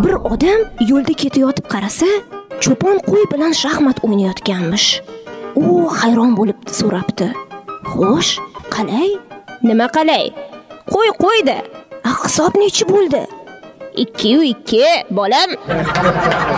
Bir odam yo'lda ketayotib qarasa, cho'pon qo'y bilan shaxmat o'ynayotganmish. U hayron bo'lib so'rabdi: "Xo'sh, qalay?" "Nima qalay? Qo'y-da. Hisob nechi bo'ldi?" 2 bolam.